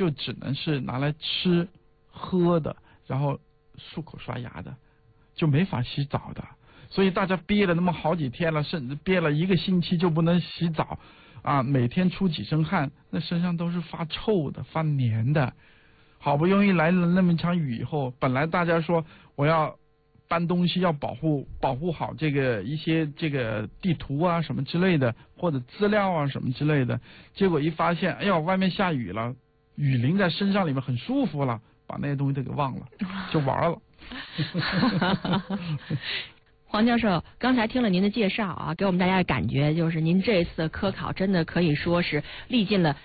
就只能是拿来吃喝的，然后漱口刷牙的，就没法洗澡的。所以大家憋了那么好几天了，甚至憋了1个星期就不能洗澡啊，每天出几身汗，那身上都是发臭的、发黏的。好不容易来了那么一场雨以后，本来大家说我要搬东西，要保护好这个一些这个地图啊什么之类的，或者资料啊什么之类的，结果一发现，哎呦，外面下雨了，雨淋在身上里面很舒服了，把那些东西都给忘了，就玩了。 黄教授，刚才听了您的介绍啊，给我们大家的感觉就是您这次的科考真的可以说是历尽了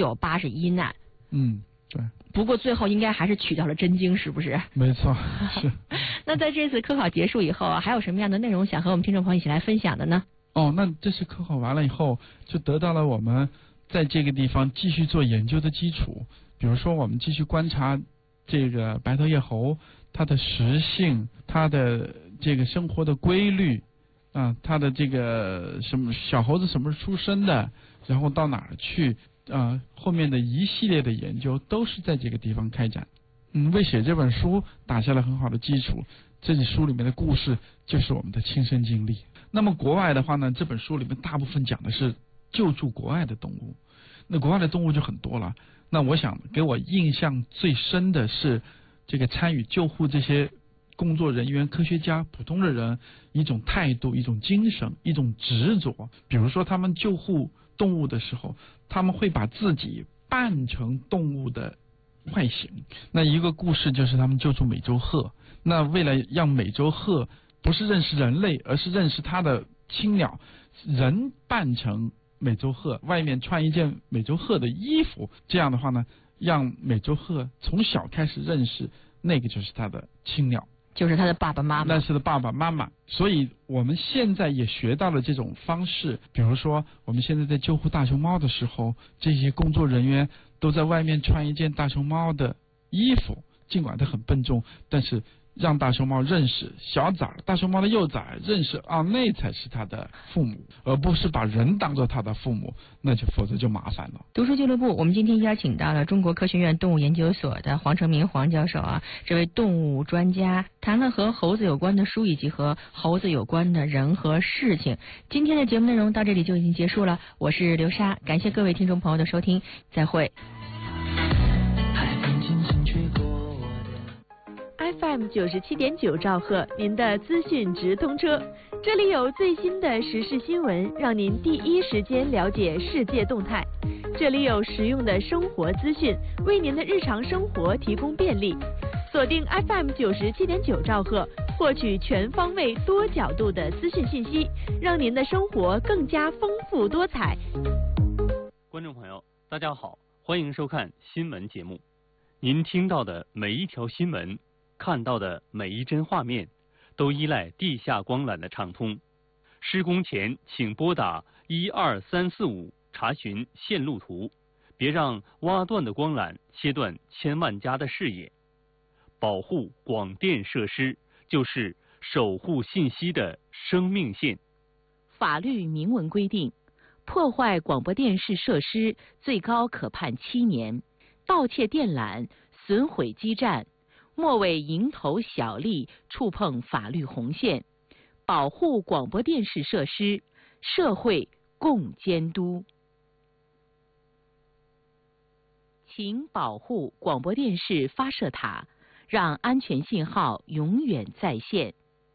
9981难。 对。 不过最后应该还是取到了真经，是不是？ 没错，是。 那在这次科考结束以后啊，还有什么样的内容想和我们听众朋友一起来分享的呢？ 那这次科考完了以后，就得到了我们在这个地方继续做研究的基础。比如说，我们继续观察这个白头叶猴它的食性，它的这个生活的规律啊，它的这个什么小猴子什么时候出生的，然后到哪儿去后面的一系列的研究都是在这个地方开展。为写这本书打下了很好的基础。这本书里面的故事就是我们的亲身经历。那么国外的话呢，这本书里面大部分讲的是救助国外的动物。那国外的动物就很多了。那我想给我印象最深的是这个参与救护这些工作人员、科学家、普通的人一种态度、一种精神、一种执着。比如说他们救护动物的时候，他们会把自己扮成动物的外形。那一个故事就是他们救助美洲鹤。那为了让美洲鹤不是认识人类，而是认识它的亲鸟，人扮成美洲鹤，外面穿一件美洲鹤的衣服，这样的话呢，让美洲鹤从小开始认识那个就是它的亲鸟， 就是他的爸爸妈妈， 那是他的爸爸妈妈。所以我们现在也学到了这种方式。比如说我们现在在救护大熊猫的时候，这些工作人员都在外面穿一件大熊猫的衣服，尽管它很笨重，但是让大熊猫认识小崽儿，大熊猫的幼崽认识那才是它的父母，而不是把人当作它的父母，否则就麻烦了。 读书俱乐部，我们今天邀请到了中国科学院动物研究所的黄成明黄教授啊，这位动物专家谈了和猴子有关的书以及和猴子有关的人和事情。今天的节目内容到这里就已经结束了，我是刘莎，感谢各位听众朋友的收听，再会。 FM 97.9兆赫，您的资讯直通车，这里有最新的时事新闻，让您第一时间了解世界动态。这里有实用的生活资讯，为您的日常生活提供便利。锁定 FM 97.9兆赫，获取全方位、多角度的资讯信息，让您的生活更加丰富多彩。 观众朋友，大家好，欢迎收看新闻节目。您听到的每一条新闻，看到的每一帧画面，都依赖地下光缆的畅通。施工前请拨打12345查询线路图，别让挖断的光缆切断千万家的视野。保护广电设施就是守护信息的生命线。 法律明文规定，破坏广播电视设施最高可判7年，盗窃电缆、损毁基站，莫为蝇头小利触碰法律红线。保护广播电视设施，社会共监督。请保护广播电视发射塔，让安全信号永远在线。